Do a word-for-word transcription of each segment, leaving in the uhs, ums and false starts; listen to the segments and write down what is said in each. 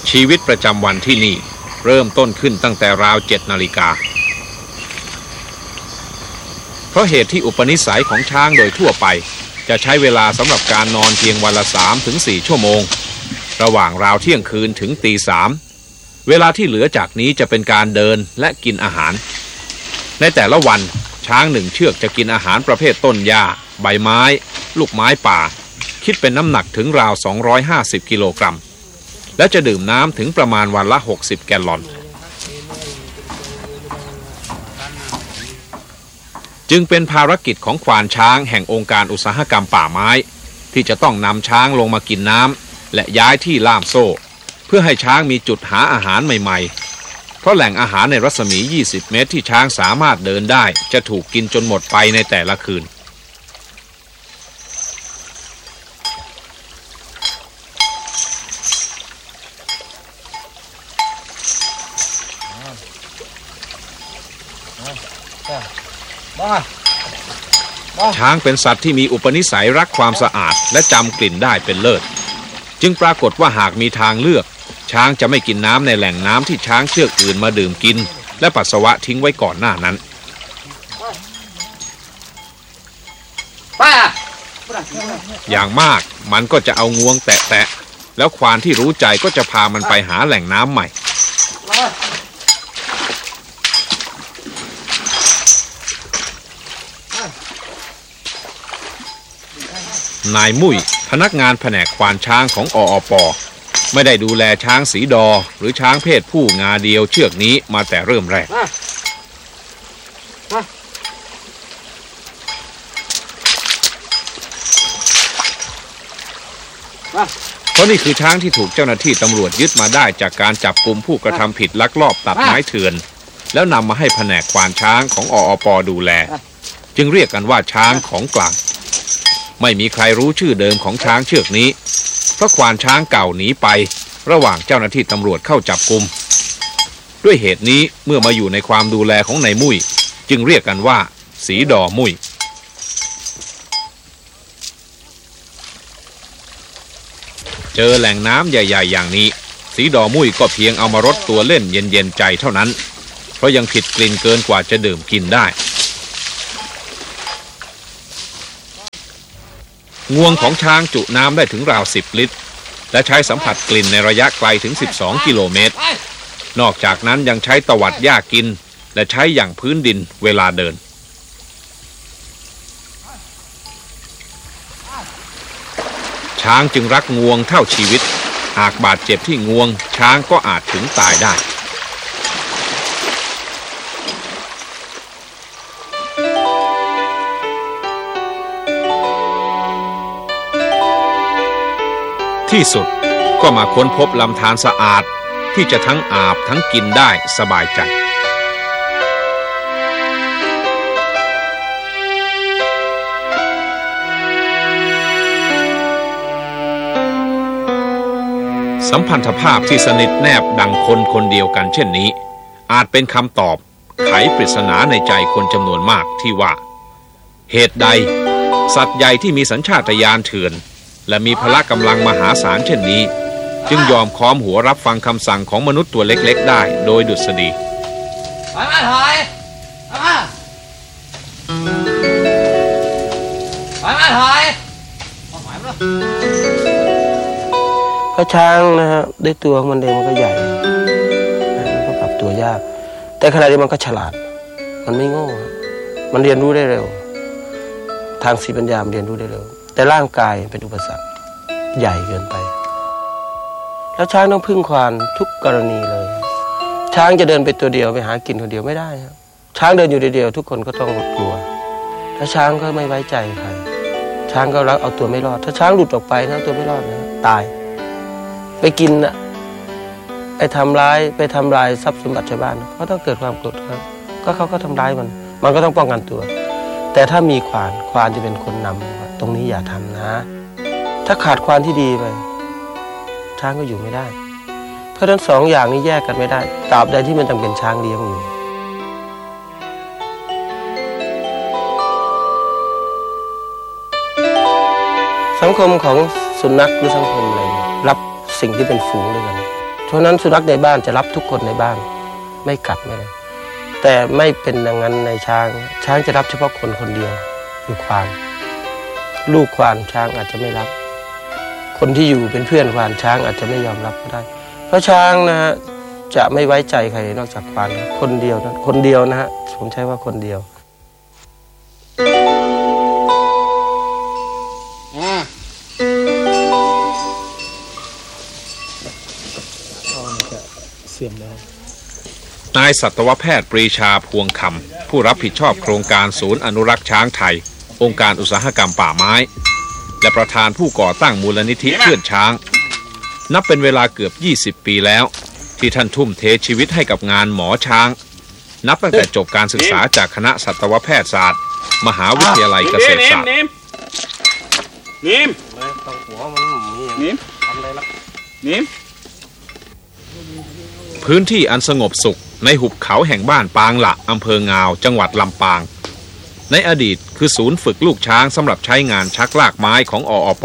ชีวิตประจำวันที่นี่เริ่มต้นขึ้นตั้งแต่ราวเจ็ดนาฬิกาเพราะเหตุที่อุปนิสัยของช้างโดยทั่วไปจะใช้เวลาสำหรับการนอนเพียงวันละ สามถึงสี่ ชั่วโมงระหว่างราวเที่ยงคืนถึงตีสามเวลาที่เหลือจากนี้จะเป็นการเดินและกินอาหารในแต่ละวันช้างหนึ่งเชือกจะกินอาหารประเภทต้นหญ้าใบไม้ลูกไม้ป่าคิดเป็นน้ำหนักถึงราวสองร้อยห้าสิบกิโลกรัมและจะดื่มน้ำถึงประมาณวันละหกสิบแกลลอนจึงเป็นภารกิจของควานช้างแห่งองค์การอุตสาหกรรมป่าไม้ที่จะต้องนำช้างลงมากินน้ำและย้ายที่ล่ามโซ่เพื่อให้ช้างมีจุดหาอาหารใหม่ๆเพราะแหล่งอาหารในรัศมียี่สิบเมตรที่ช้างสามารถเดินได้จะถูกกินจนหมดไปในแต่ละคืนช้างเป็นสัตว์ที่มีอุปนิสัยรักความสะอาดและจำกลิ่นได้เป็นเลิศจึงปรากฏว่าหากมีทางเลือกช้างจะไม่กินน้ำในแหล่งน้ำที่ช้างเชือกอื่นมาดื่มกินและปัสสาวะทิ้งไว้ก่อนหน้านั้นอย่างมากมันก็จะเอางวงแตะๆแล้วควานที่รู้ใจก็จะพามันไปหาแหล่งน้ำใหม่นายมุ้ยพนักงานแผนกควานช้างของออป.ไม่ได้ดูแลช้างสีดอหรือช้างเพศผู้งาเดียวเชือกนี้มาแต่เริ่มแรกเพราะนี่คือช้างที่ถูกเจ้าหน้าที่ตำรวจยึดมาได้จากการจับกุมผู้กระทำผิดลักลอบตัดไม้เถื่อนแล้วนำมาให้แผนกควานช้างของออป.ดูแลจึงเรียกกันว่าช้างของกลางไม่มีใครรู้ชื่อเดิมของช้างเชือกนี้เพราะควานช้างเก่าหนีไประหว่างเจ้าหน้าที่ตำรวจเข้าจับกุมด้วยเหตุนี้เมื่อมาอยู่ในความดูแลของนายมุ้ยจึงเรียกกันว่าสีดอมุ้ยเจอแหล่งน้ำใหญ่ๆอย่างนี้สีดอมุ้ยก็เพียงเอามารดตัวเล่นเย็นๆใจเท่านั้นเพราะยังผิดกลิ่นเกินกว่าจะดื่มกินได้งวงของช้างจุน้ำได้ถึงราวสิบลิตรและใช้สัมผัสกลิ่นในระยะไกลถึงสิบสองกิโลเมตรนอกจากนั้นยังใช้ตวัดหญ้ากินและใช้อย่างพื้นดินเวลาเดินช้างจึงรักงวงเท่าชีวิตหากบาดเจ็บที่งวงช้างก็อาจถึงตายได้ที่สุดก็มาค้นพบลำธารสะอาดที่จะทั้งอาบทั้งกินได้สบายใจสัมพันธภาพที่สนิทแนบดังคนคนเดียวกันเช่นนี้อาจเป็นคำตอบไขปริศนาในใจคนจำนวนมากที่ว่าเหตุใดสัตว์ใหญ่ที่มีสัญชาตญาณเถื่อนและมีพละกำลังมหาศาลเช่นนี้จึงยอมค้อมหัวรับฟังคำสั่งของมนุษย์ตัวเล็กๆได้โดยดุษฎีถอยมาถอยถอยมาถอยมาถอยก็ช้างนะฮะด้วยตัวมันเองมันก็ใหญ่มันก็ปรับตัวยากแต่ขณะเดียวกันมันก็ฉลาดมันไม่โง่มันเรียนรู้ได้เร็วทางสติปัญญาเรียนรู้ได้เร็วแต่ร่างกายเป็นอุปสรรคใหญ่เกินไปแล้วช้างต้องพึ่งควานทุกกรณีเลยช้างจะเดินไปตัวเดียวไปหากินคนเดียวไม่ได้ครับช้างเดินอยู่เดียวทุกคนก็ต้องกลัวถ้าช้างก็ไม่ไว้ใจใครช้างก็รักเอาตัวไม่รอดถ้าช้างหลุดออกไปนะตัวไม่รอดนะตายไปกินน่ะไปทำร้ายไปทำลายทรัพย์สมบัติชาวบ้านเขาต้องเกิดความโกรธครับก็เขาก็ทำร้ายมันมันก็ต้องป้องกันตัวแต่ถ้ามีควานควานจะเป็นคนนำตรงนี้อย่าทำนะถ้าขาดควานที่ดีไปช้างก็อยู่ไม่ได้เพราะทั้งสองอย่างนี้แยกกันไม่ได้ตราบใดที่มันยังเป็นช้างเลี้ยงอยู่สังคมของสุนัขหรือสังคมอะไรรับสิ่งที่เป็นฝูงด้วยกันเพราะนั้นสุนัขในบ้านจะรับทุกคนในบ้านไม่กัดไม่เลยแต่ไม่เป็นอย่างนั้นในช้างช้างจะรับเฉพาะคนคนเดียวคือควานลูกควานช้างอาจจะไม่รับคนที่อยู่เป็นเพื่อนควานช้างอาจจะไม่ยอมรับก็ได้เพราะช้างนะฮะจะไม่ไว้ใจใครนอกจากควานคนเดียวนะคนเดียวนะฮะผมใช้ว่าคนเดียวนายสัตวแพทย์ปรีชาพวงคำผู้รับผิดชอบโครงการศูนย์อนุรักษ์ช้างไทยองค์การอุตสาหกรรมป่าไม้และประธานผู้ก่อตั้งมูลนิธิเพื่อนช้างนับเป็นเวลาเกือบยี่สิบปีแล้วที่ท่านทุ่มเทชีวิตให้กับงานหมอช้างนับตั้งแต่จบการศึกษาจากคณะสัตวแพทยศาสตร์มหาวิทยาลัยเกษตรศาสตร์นิ่มนิ่มนิ่มพื้นที่อันสงบสุขในหุบเขาแห่งบ้านปางละอำเภองาวจังหวัดลำปางในอดีตคือศูนย์ฝึกลูกช้างสำหรับใช้งานชักลากไม้ของออป.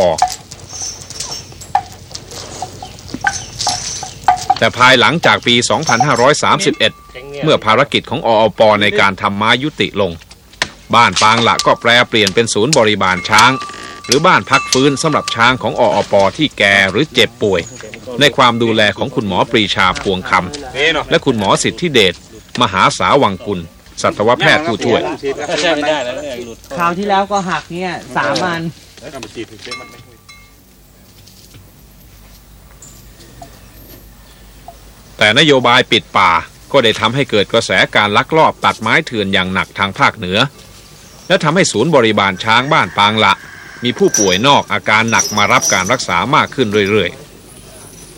แต่ภายหลังจากปี สองพันห้าร้อยสามสิบเอ็ด เมื่อภารกิจของออป.ในการทำไม้ยุติลงบ้านปางละก็แปลเปลี่ยนเป็นศูนย์บริบาลช้างหรือบ้านพักฟื้นสำหรับช้างของออป.ที่แก่หรือเจ็บป่วยในความดูแลของคุณหมอปรีชาพวงคำและคุณหมอสิทธิเดชมหาสาวังกุลสัตวแพทย์ผู้ช่วยคราวที่แล้วก็หักเนี่ยสามอันแต่นโยบายปิดป่าก็ได้ทำให้เกิดกระแสการลักลอบตัดไม้เถื่อนอย่างหนักทางภาคเหนือและทำให้ศูนย์บริบาลช้างบ้านปางละมีผู้ป่วยนอกอาการหนักมารับการรักษามากขึ้นเรื่อยๆ